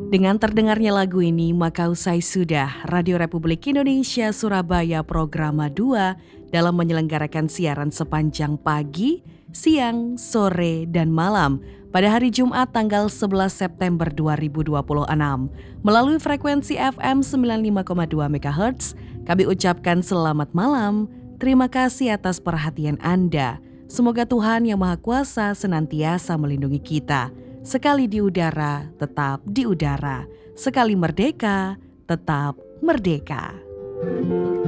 Dengan terdengarnya lagu ini, maka usai sudah Radio Republik Indonesia Surabaya Programa 2 dalam menyelenggarakan siaran sepanjang pagi, siang, sore, dan malam pada hari Jumat tanggal 11 September 2026. Melalui frekuensi FM 95,2 MHz, kami ucapkan selamat malam. Terima kasih atas perhatian Anda. Semoga Tuhan Yang Maha Kuasa senantiasa melindungi kita. Sekali di udara, tetap di udara. Sekali merdeka, tetap merdeka.